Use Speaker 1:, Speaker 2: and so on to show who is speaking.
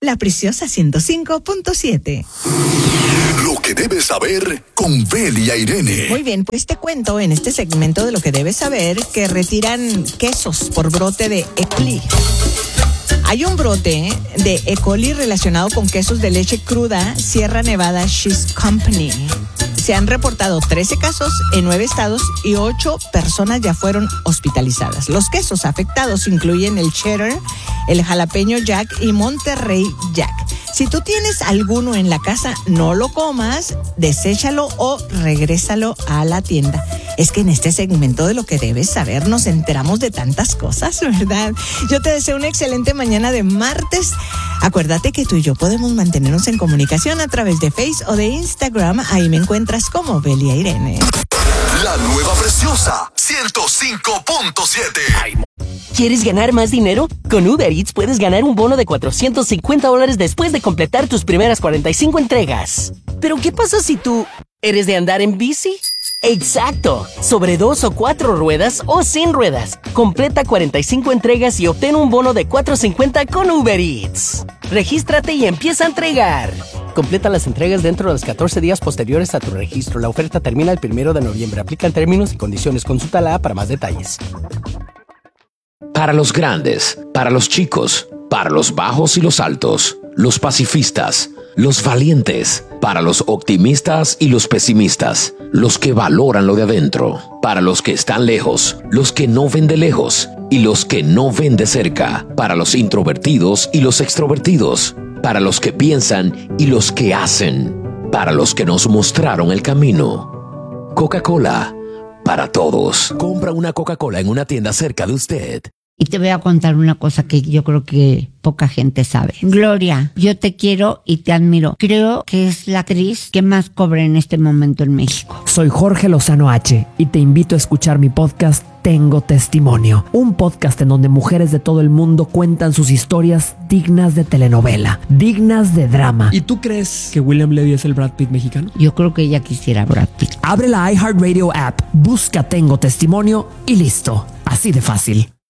Speaker 1: La Preciosa 105.7.
Speaker 2: Lo que debes saber con Belia Irene.
Speaker 1: Muy bien, pues te cuento en este segmento de lo que debes saber que retiran quesos por brote de E. coli. Hay un brote de E. coli relacionado con quesos de leche cruda Sierra Nevada Cheese Company. Se han reportado 13 casos en 9 estados y 8 personas ya fueron hospitalizadas. Los quesos afectados incluyen el cheddar, el jalapeño Jack y Monterrey Jack. Si tú tienes alguno en la casa, no lo comas, deséchalo o regrésalo a la tienda. Es que en este segmento de lo que debes saber nos enteramos de tantas cosas, ¿verdad? Yo te deseo una excelente mañana de martes. Acuérdate que tú y yo podemos mantenernos en comunicación a través de Face o de Instagram. Ahí me encuentras como Belia Irene.
Speaker 2: La nueva Preciosa 105.7.
Speaker 3: ¿Quieres ganar más dinero? Con Uber Eats puedes ganar un bono de $450 después de completar tus primeras 45 entregas. ¿Pero qué pasa si tú eres de andar en bici? ¡Exacto! Sobre 2 o 4 ruedas o sin ruedas. Completa 45 entregas y obtén un bono de $450 con Uber Eats. Regístrate y empieza a entregar. Completa las entregas dentro de los 14 días posteriores a tu registro. La oferta termina el 1 de noviembre. Aplican términos y condiciones. Consulta la app para más detalles.
Speaker 4: Para los grandes, para los chicos, para los bajos y los altos, los pacifistas, los valientes, para los optimistas y los pesimistas, los que valoran lo de adentro, para los que están lejos, los que no ven de lejos y los que no ven de cerca, para los introvertidos y los extrovertidos, para los que piensan y los que hacen, para los que nos mostraron el camino. Coca-Cola, para todos. Compra una Coca-Cola en una tienda cerca de usted.
Speaker 5: Y te voy a contar una cosa que yo creo que poca gente sabe. Gloria, yo te quiero y te admiro. Creo que es la actriz que más cobra en este momento en México.
Speaker 6: Soy Jorge Lozano H. y te invito a escuchar mi podcast Tengo Testimonio. Un podcast en donde mujeres de todo el mundo cuentan sus historias dignas de telenovela, dignas de drama.
Speaker 7: ¿Y tú crees que William Levy es el Brad Pitt mexicano?
Speaker 5: Yo creo que ella quisiera Brad Pitt.
Speaker 6: Abre la iHeartRadio app, busca Tengo Testimonio y listo. Así de fácil.